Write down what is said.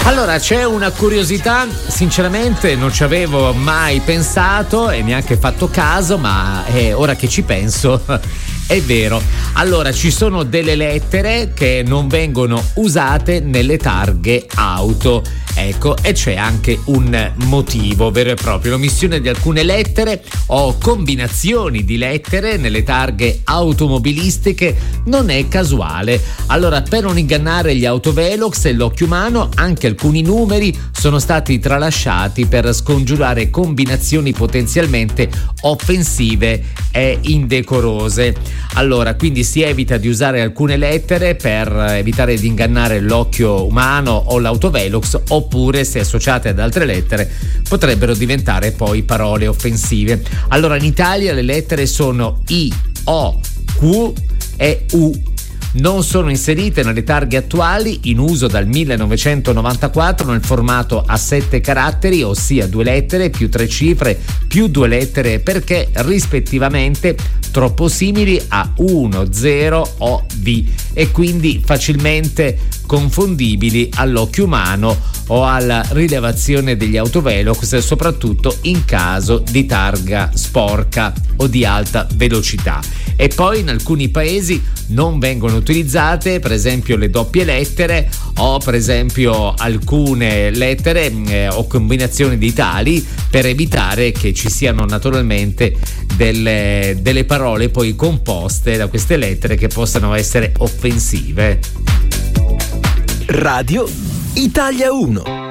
Allora, c'è una curiosità, sinceramente non ci avevo mai pensato e neanche fatto caso, ma ora che ci penso è vero. Allora, ci sono delle lettere che non vengono usate nelle targhe auto. Ecco, e c'è anche un motivo vero e proprio: l'omissione di alcune lettere o combinazioni di lettere nelle targhe automobilistiche non è casuale. Allora, per non ingannare gli autovelox e l'occhio umano, anche alcuni numeri sono stati tralasciati per scongiurare combinazioni potenzialmente offensive e indecorose. Allora, quindi si evita di usare alcune lettere per evitare di ingannare l'occhio umano o l'autovelox, oppure se associate ad altre lettere potrebbero diventare poi parole offensive. Allora, in Italia le lettere sono I, O, Q e U. Non sono inserite nelle targhe attuali in uso dal 1994 nel formato a 7 caratteri, ossia 2 lettere più 3 cifre più 2 lettere, perché rispettivamente troppo simili a 1, 0 o V e quindi facilmente confondibili all'occhio umano o alla rilevazione degli autovelox, soprattutto in caso di targa sporca o di alta velocità. E poi in alcuni paesi non vengono utilizzate, per esempio, le doppie lettere o per esempio alcune lettere o combinazioni di tali, per evitare che ci siano naturalmente delle parole poi composte da queste lettere che possano essere offensive. Radio Italia 1.